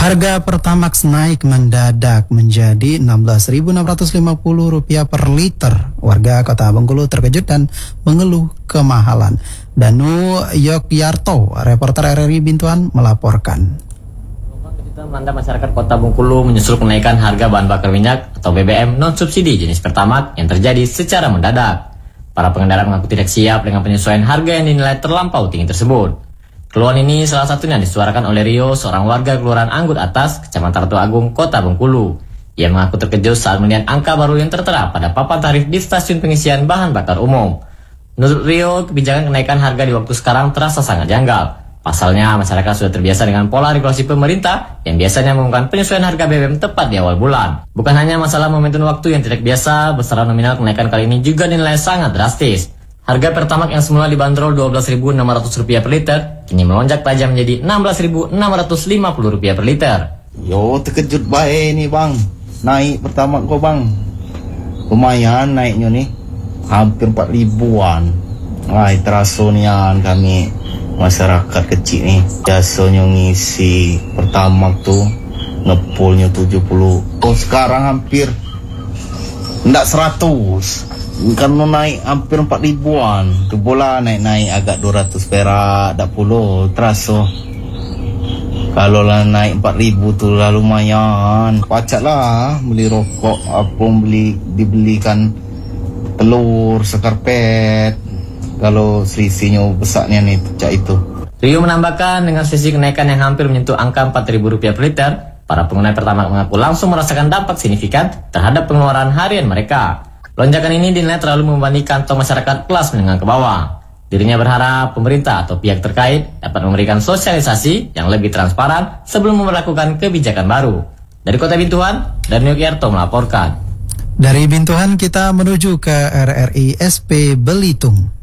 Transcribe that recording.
Harga Pertamax naik mendadak menjadi Rp16.650 per liter. Warga Kota Bengkulu terkejut dan mengeluh kemahalan. Danu Yogyarto, reporter RRI Bintuan melaporkan. Melanda masyarakat Kota Bengkulu menyusul kenaikan harga bahan bakar minyak atau BBM non-subsidi jenis Pertamax yang terjadi secara mendadak. Para pengendara mengaku tidak siap dengan penyesuaian harga yang dinilai terlampau tinggi tersebut. Keluhan ini salah satunya disuarakan oleh Rio, seorang warga Kelurahan Anggut Atas, Kecamatan Ratu Agung, Kota Bengkulu. Ia mengaku terkejut saat melihat angka baru yang tertera pada papan tarif di stasiun pengisian bahan bakar umum. Menurut Rio, kebijakan kenaikan harga di waktu sekarang terasa sangat janggal. Pasalnya, masyarakat sudah terbiasa dengan pola regulasi pemerintah yang biasanya mengumumkan penyesuaian harga BBM tepat di awal bulan. Bukan hanya masalah momentum waktu yang tidak biasa, besaran nominal kenaikan kali ini juga dinilai sangat drastis. Harga Pertamax yang semula dibanderol Rp12.600 per liter, kini melonjak tajam menjadi Rp16.650 per liter. Yo, terkejut baik nih bang, naik Pertamax kok bang. Lumayan naiknya nih, hampir 4.000-an. Wah, terasa nian kami masyarakat kecil nih. Biasanya ngisi Pertamax tuh ngepulnya 70. Oh, sekarang hampir enggak 100. Karena naik hampir 4.000-an. Tu bola naik-naik agak 200 perak, tak puluh terasa. Kalau lah naik 4.000 tu lah lumayan. Pacak lah beli rokok, apa dibelikan telur, sekarpet. Kalau selisihnya besarnya nih pecah itu. Rio menambahkan dengan selisih kenaikan yang hampir menyentuh angka Rp4.000 per liter, para pengguna Pertamax mengaku langsung merasakan dampak signifikan terhadap pengeluaran harian mereka. Lonjakan ini dinilai terlalu membebani kantong masyarakat kelas menengah ke bawah. Dirinya berharap pemerintah atau pihak terkait dapat memberikan sosialisasi yang lebih transparan sebelum memperlakukan kebijakan baru. Dari Kota Bintuan, Danu Yogyarto melaporkan. Dari Bintuan kita menuju ke RRI SP Belitung.